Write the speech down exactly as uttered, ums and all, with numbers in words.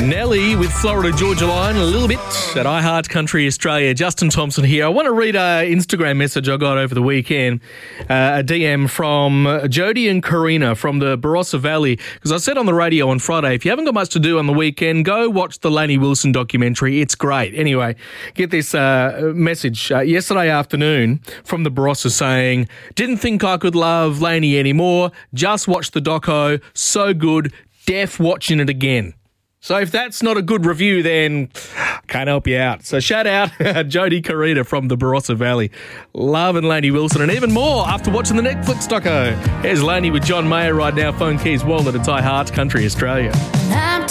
Nelly with Florida Georgia Line, a little bit at iHeart Country Australia. Justin Thompson here. I want to read an Instagram message I got over the weekend, uh, a D M from Jody and Karina from the Barossa Valley, because I said on the radio on Friday, if you haven't got much to do on the weekend, go watch the Lainey Wilson documentary. It's great. Anyway, get this uh, message uh, yesterday afternoon from the Barossa saying, didn't think I could love Lainey anymore, just watched the doco, so good, deaf watching it again. So if that's not a good review, then can't help you out. So shout out Jody Karina from the Barossa Valley. Loving Lainey Wilson and even more after watching the Netflix doco. Here's Lainey with John Mayer right now. Phone Keys Walnut at iHeart Country Australia.